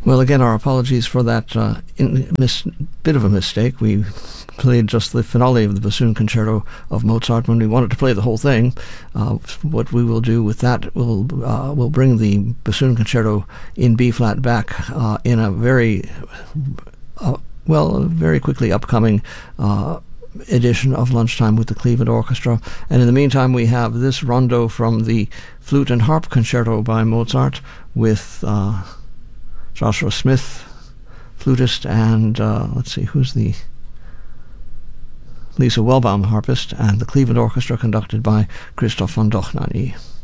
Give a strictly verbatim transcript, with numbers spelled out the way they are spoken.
Well, again, our apologies for that uh, in, mis- bit of a mistake. We played just the finale of the Bassoon Concerto of Mozart when we wanted to play the whole thing. Uh, what we will do with that, we'll, uh, we'll bring the Bassoon Concerto in B-flat back uh, in a very, uh, well, very quickly upcoming uh, edition of Lunchtime with the Cleveland Orchestra. And in the meantime, we have this rondo from the Flute and Harp Concerto by Mozart with Uh, Joshua Smith, flutist, and uh, let's see, who's the Lisa Welbaum, harpist, and the Cleveland Orchestra conducted by Christoph von Dohnanyi.